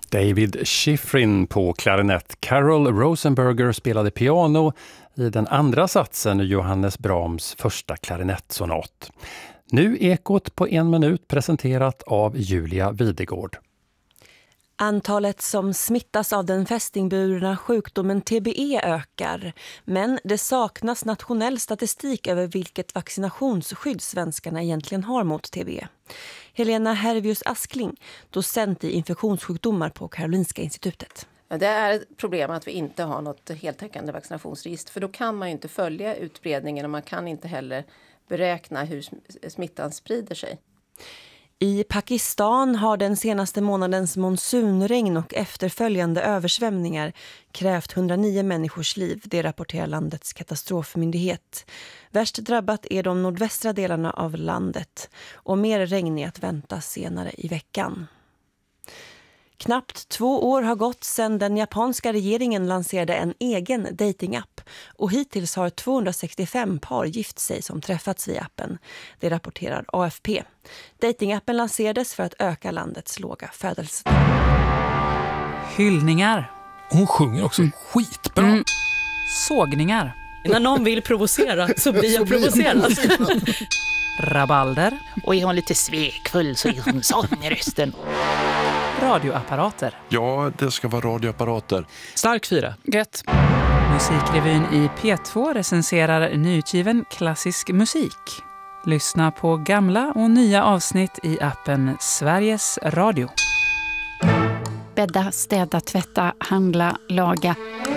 David Schifrin på klarinett. Carol Rosenberger spelade piano i den andra satsen i Johannes Brahms första klarinettsonat. Nu Ekot på 1 minut presenterat av Julia Videgård. Antalet som smittas av den fästingburna sjukdomen TBE ökar, men det saknas nationell statistik över vilket vaccinationsskydd svenskarna egentligen har mot TBE. Helena Hervius Askling, docent i infektionssjukdomar på Karolinska institutet. Ja, det är ett problem att vi inte har något heltäckande vaccinationsregister, för då kan man ju inte följa utbredningen och man kan inte heller beräkna hur smittan sprider sig. I Pakistan har den senaste månadens monsunregn och efterföljande översvämningar krävt 109 människors liv, det rapporterar landets katastrofmyndighet. Värst drabbat är de nordvästra delarna av landet och mer regn är att vänta senare i veckan. Knappt 2 år har gått sedan den japanska regeringen lanserade en egen datingapp och hittills har 265 par gift sig som träffats via appen. Det rapporterar AFP. Datingappen lanserades för att öka landets låga födelsetal. Hyllningar. Hon sjunger också skitbra. Sågningar. När någon vill provocera så blir jag provocerad. Rabalder. Och är hon lite svekfull så är hon sån i rösten. Radioapparater. Ja, det ska vara radioapparater. Stark 4. Gött. Musikrevyn i P2 recenserar nyutgiven klassisk musik. Lyssna på gamla och nya avsnitt i appen Sveriges Radio. Bädda, städa, tvätta, handla, laga.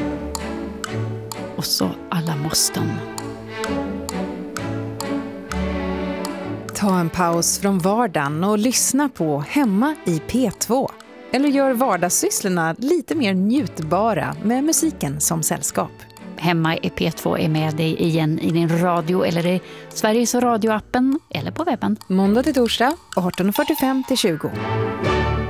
Och så alla måsten. Ta en paus från vardagen och lyssna på Hemma i P2. Eller gör vardagssysslorna lite mer njutbara med musiken som sällskap. Hemma i P2 är med dig igen i din radio eller i Sveriges radioappen eller på webben. Måndag till torsdag 18:45 till 20.